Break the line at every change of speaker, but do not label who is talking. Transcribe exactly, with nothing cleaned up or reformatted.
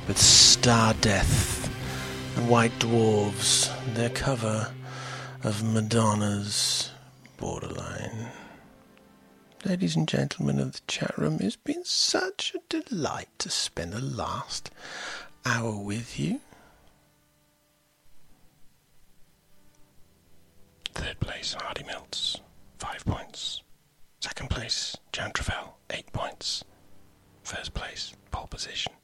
with Star Death and White Dwarves, their cover of Madonna's Borderline. Ladies and gentlemen of the chat room, it's been such a delight to spend the last hour with you. Third place, Hardy Mills, five points. Second place, Jan Travell, eight points. First place, pole position,